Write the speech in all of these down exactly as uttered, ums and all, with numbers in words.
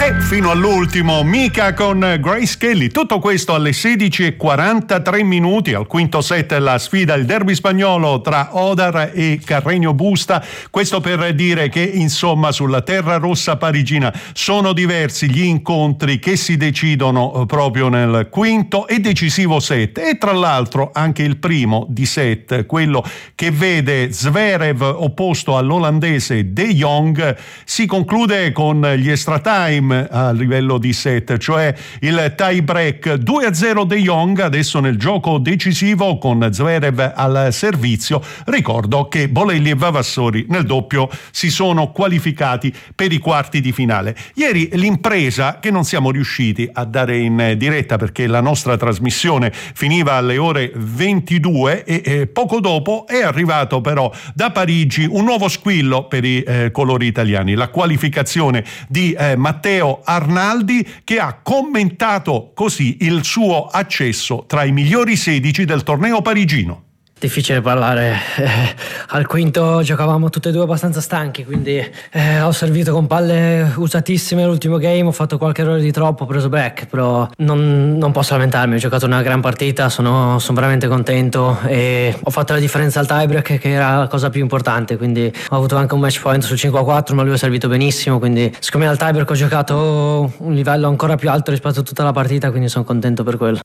E fino all'ultimo Mika con Grace Kelly. Tutto questo alle sedici e quarantatré minuti. Al quinto set la sfida, il derby spagnolo tra Odar e Carreño Busta. Questo per dire che insomma sulla terra rossa parigina sono diversi gli incontri che si decidono proprio nel quinto e decisivo set. E tra l'altro anche il primo di set, quello che vede Zverev opposto all'olandese De Jong, si conclude con gli extra time a livello di set, cioè il tie break. Due a zero De Jong adesso nel gioco decisivo con Zverev al servizio. Ricordo che Bolelli e Vavassori nel doppio si sono qualificati per i quarti di finale. Ieri l'impresa, che non siamo riusciti a dare in diretta perché la nostra trasmissione finiva alle ore ventidue, e eh, poco dopo è arrivato però da Parigi un nuovo squillo per i eh, colori italiani, la qualificazione di eh, Matteo Arnaldi, che ha commentato così il suo accesso tra i migliori sedici del torneo parigino. Difficile parlare, eh, al quinto giocavamo tutti e due abbastanza stanchi, quindi eh, ho servito con palle usatissime l'ultimo game, ho fatto qualche errore di troppo, ho preso back, però non, non posso lamentarmi, ho giocato una gran partita, sono, sono veramente contento e ho fatto la differenza al tiebreak, che era la cosa più importante, quindi ho avuto anche un match point sul cinque a quattro, ma lui ha servito benissimo, quindi siccome al tiebreak ho giocato un livello ancora più alto rispetto a tutta la partita, quindi sono contento per quello.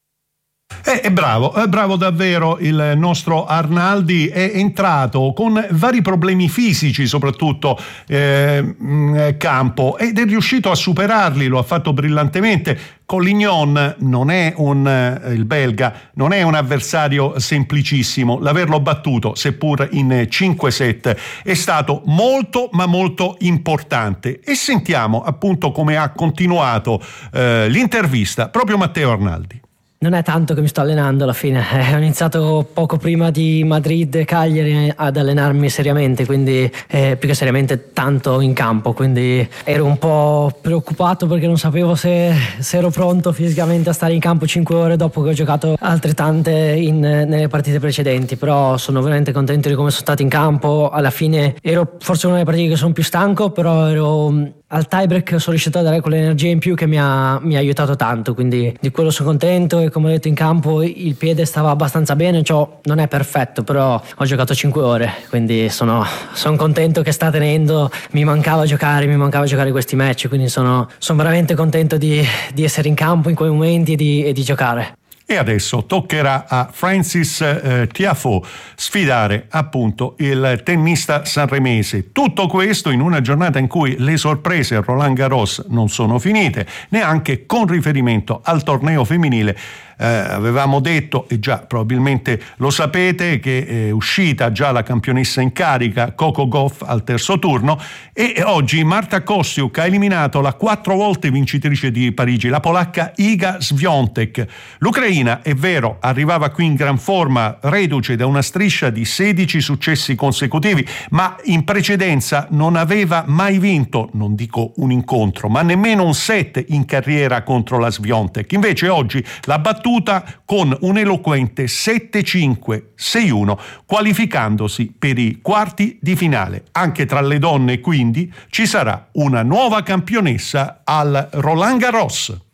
È, è bravo, è bravo davvero il nostro Arnaldi. È entrato con vari problemi fisici, soprattutto eh, in campo, ed è riuscito a superarli, lo ha fatto brillantemente. Collignon non è un, eh, il belga, non è un avversario semplicissimo. L'averlo battuto, seppur in cinque set, è stato molto ma molto importante. E sentiamo appunto come ha continuato eh, l'intervista proprio Matteo Arnaldi. Non è tanto che mi sto allenando alla fine, eh, ho iniziato poco prima di Madrid e Cagliari ad allenarmi seriamente, quindi eh, più che seriamente tanto in campo, quindi ero un po' preoccupato perché non sapevo se, se ero pronto fisicamente a stare in campo cinque ore dopo che ho giocato altrettante in, nelle partite precedenti, però sono veramente contento di come sono stato in campo. Alla fine ero forse una delle partite che sono più stanco, però ero al tiebreak, sono riuscito a dare quell'energia in più che mi ha, mi ha aiutato tanto, quindi di quello sono contento. E come ho detto in campo il piede stava abbastanza bene, cioè non è perfetto, però ho giocato cinque ore, quindi sono, sono contento che sta tenendo. Mi mancava giocare, mi mancava giocare questi match, quindi sono, sono veramente contento di, di essere in campo in quei momenti e di, e di giocare. E adesso toccherà a Francis eh, Tiafoe sfidare appunto il tennista sanremese. Tutto questo in una giornata in cui le sorprese a Roland Garros non sono finite, neanche con riferimento al torneo femminile. Eh, avevamo detto, e già probabilmente lo sapete, che è uscita già la campionessa in carica Coco Gauff al terzo turno, e oggi Marta Kostyuk ha eliminato la quattro volte vincitrice di Parigi, la polacca Iga Świątek. L'Ucraina, è vero, arrivava qui in gran forma, reduce da una striscia di sedici successi consecutivi, ma in precedenza non aveva mai vinto, non dico un incontro, ma nemmeno un set in carriera contro la Świątek. Invece oggi la battuta con un eloquente sette cinque sei uno, qualificandosi per i quarti di finale. Anche tra le donne quindi ci sarà una nuova campionessa al Roland Garros.